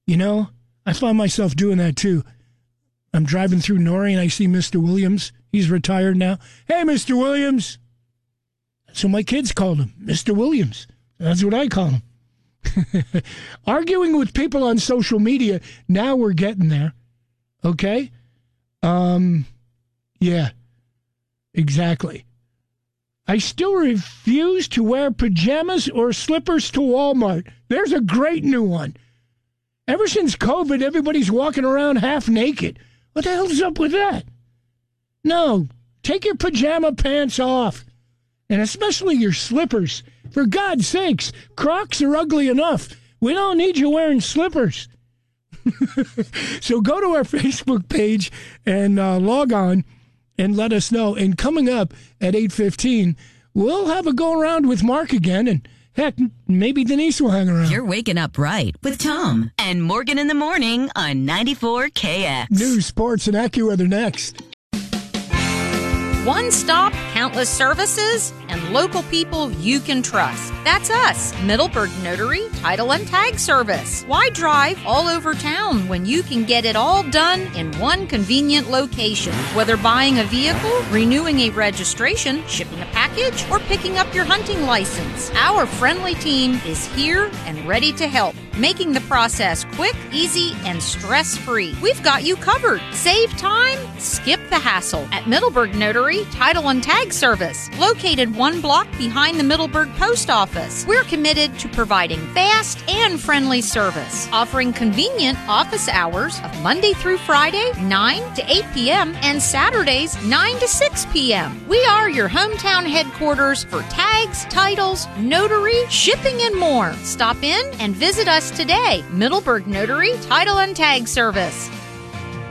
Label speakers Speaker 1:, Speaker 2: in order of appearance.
Speaker 1: You know, I find myself doing that too. I'm driving through Norrie and I see Mr. Williams. He's retired now. Hey, Mr. Williams. That's what my kids called him, Mr. Williams. That's what I call him. Arguing with people on social media, now we're getting there. Okay? Yeah, exactly. I still refuse to wear pajamas or slippers to Walmart. There's a great new one. Ever since COVID, everybody's walking around half naked. What the hell's up with that? No, take your pajama pants off. And especially your slippers. For God's sakes, Crocs are ugly enough. We don't need you wearing slippers. So go to our Facebook page and log on and let us know. And coming up at 8:15, we'll have a go-around with Mark again. And heck, maybe Denise will hang around.
Speaker 2: You're waking up right with Tom and Morgan in the morning on 94 KX.
Speaker 1: News, sports, and AccuWeather next.
Speaker 3: One stop, countless services, and local people you can trust. That's us, Middleburg Notary, Title and Tag Service. Why drive all over town when you can get it all done in one convenient location? Whether buying a vehicle, renewing a registration, shipping a package, or picking up your hunting license, our friendly team is here and ready to help, making the process quick, easy, and stress-free. We've got you covered. Save time, skip the hassle at Middleburg Notary, Title and Tag Service, located one block behind the Middleburg Post Office. We're committed to providing fast and friendly service, offering convenient office hours of Monday through Friday, 9 to 8 p.m., and Saturdays, 9 to 6 p.m. We are your hometown headquarters for tags, titles, notary, shipping, and more. Stop in and visit us today. Middleburg Notary, Title and Tag Service.